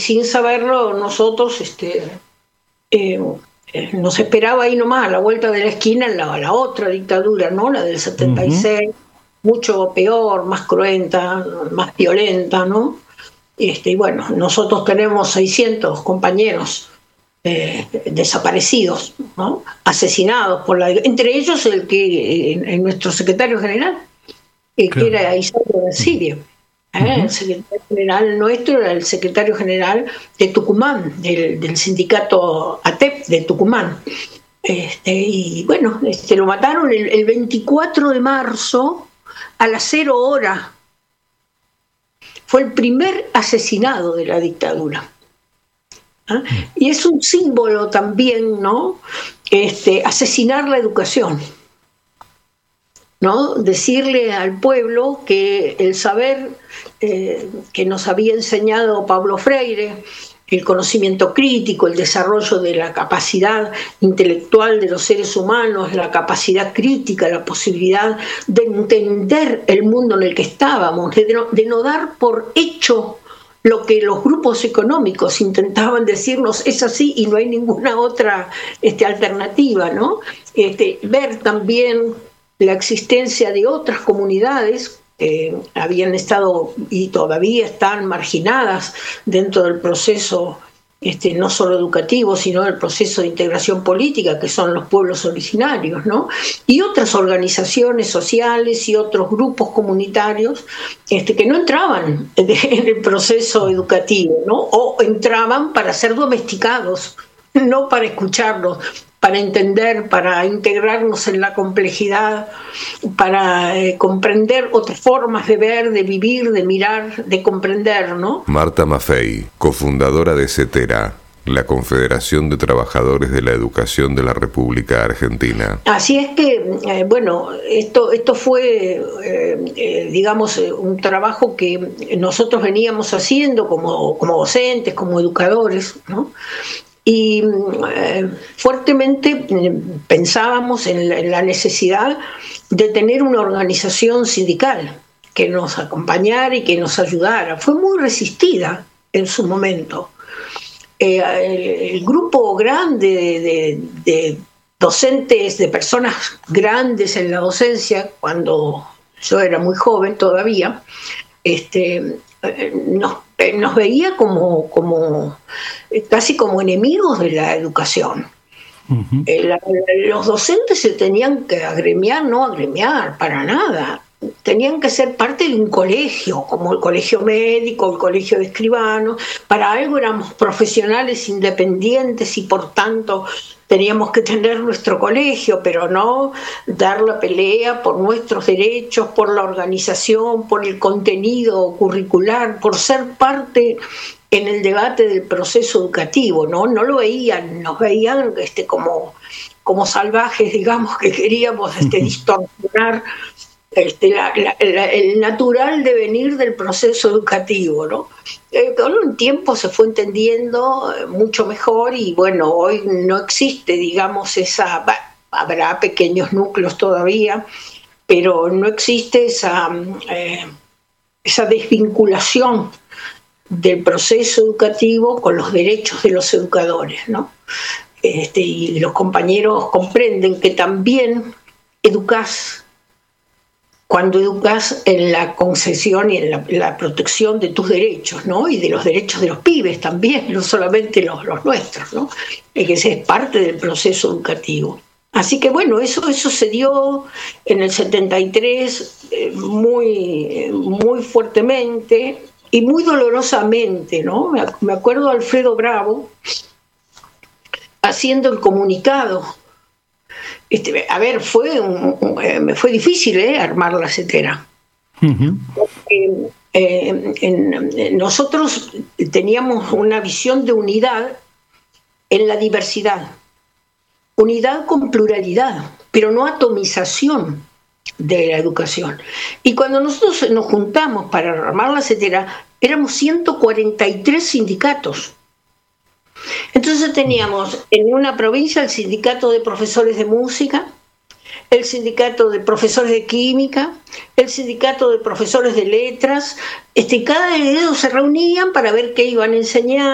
sin saberlo nosotros eh, nos esperaba ahí nomás, a la vuelta de la esquina, la otra dictadura, ¿no? La del 76, mucho peor, más cruenta, más violenta, ¿no? Y bueno, nosotros tenemos 600 compañeros desaparecidos, ¿no? Asesinados por entre ellos el que nuestro secretario general, que era Isidro de Sirio. El secretario general nuestro era el secretario general de Tucumán, del sindicato ATEP de Tucumán. Y bueno, lo mataron el 24 de marzo a las 0 horas. Fue el primer asesinado de la dictadura. Y es un símbolo también, ¿no? Asesinar la educación, ¿no? Decirle al pueblo que el saber que nos había enseñado Pablo Freire, el conocimiento crítico, el desarrollo de la capacidad intelectual de los seres humanos, la capacidad crítica, la posibilidad de entender el mundo en el que estábamos, de no dar por hecho lo que los grupos económicos intentaban decirnos es así y no hay ninguna otra alternativa, ¿no? Ver también la existencia de otras comunidades que habían estado y todavía están marginadas dentro del proceso no solo educativo, sino del proceso de integración política, que son los pueblos originarios, ¿no? Y otras organizaciones sociales y otros grupos comunitarios que no entraban en el proceso educativo, ¿no? O entraban para ser domesticados, no para escucharlos, para entender, para integrarnos en la complejidad, para comprender otras formas de ver, de vivir, de mirar, de comprender, ¿no? Marta Maffei, cofundadora de CETERA, la Confederación de Trabajadores de la Educación de la República Argentina. Así es que, bueno, esto fue, digamos, un trabajo que nosotros veníamos haciendo como docentes, como educadores, ¿no? Y fuertemente pensábamos en la necesidad de tener una organización sindical que nos acompañara y que nos ayudara. Fue muy resistida en su momento. El grupo grande de docentes, de personas grandes en la docencia, cuando yo era muy joven todavía, nos veía como casi como enemigos de la educación. Los docentes se tenían que agremiar, no agremiar para nada, tenían que ser parte de un colegio, como el colegio médico, el colegio de escribanos. Para algo éramos profesionales independientes y por tanto teníamos que tener nuestro colegio, pero no dar la pelea por nuestros derechos, por la organización, por el contenido curricular, por ser parte en el debate del proceso educativo, ¿no? No lo veían, nos veían como salvajes, digamos, que queríamos distorsionar el natural devenir del proceso educativo, ¿no? Con un tiempo se fue entendiendo mucho mejor y bueno, hoy no existe, digamos, habrá pequeños núcleos todavía, pero no existe esa desvinculación del proceso educativo con los derechos de los educadores, ¿no? Y los compañeros comprenden que también educás cuando educas en la concesión y en la protección de tus derechos, ¿no? Y de los derechos de los pibes también, no solamente los nuestros, ¿no? Que es parte del proceso educativo. Así que bueno, eso se dio en el 73 muy fuertemente y muy dolorosamente, ¿no? Me acuerdo de Alfredo Bravo haciendo el comunicado. A ver, me fue difícil armar la CETERA. Nosotros teníamos una visión de unidad en la diversidad, unidad con pluralidad, pero no atomización de la educación. Y cuando nosotros nos juntamos para armar la CETERA, éramos 143 sindicatos. Entonces teníamos en una provincia el sindicato de profesores de música, el sindicato de profesores de química, el sindicato de profesores de letras, cada de ellos se reunían para ver qué iban a enseñar.